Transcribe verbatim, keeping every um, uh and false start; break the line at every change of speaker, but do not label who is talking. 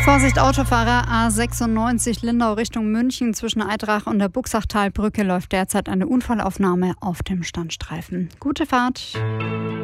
Vorsicht Autofahrer, A sechsundneunzig Lindau Richtung München. Zwischen Eidrach und der Buxachtalbrücke läuft derzeit eine Unfallaufnahme auf dem Standstreifen. Gute Fahrt.